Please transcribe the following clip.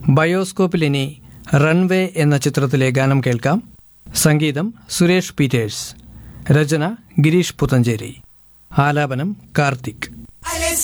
ബയോസ്കോപ്പിലിനി runway എന്ന ചിത്രത്തിലെ ഗാനം കേൾക്കാം. സംഗീതം സുരേഷ് പീറ്റേഴ്സ്, രചന ഗിരീഷ് പുത്തഞ്ചേരി, ആലാപനം കാർത്തിക്.